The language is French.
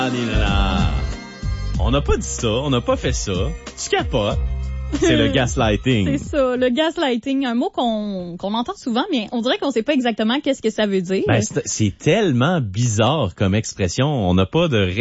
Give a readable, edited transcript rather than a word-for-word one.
On n'a pas dit ça, on n'a pas fait ça. Tu capotes. C'est le gaslighting. C'est ça, le gaslighting, un mot qu'on entend souvent, mais on dirait qu'on sait pas exactement qu'est-ce que ça veut dire. Ben, c'est tellement bizarre comme expression. On n'a pas de